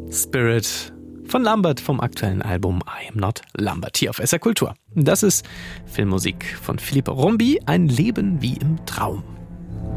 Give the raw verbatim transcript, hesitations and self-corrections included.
Spirit von Lambert vom aktuellen Album I Am Not Lambert hier auf S R Kultur. Das ist Filmmusik von Philippe Rombi, Ein Leben wie im Traum.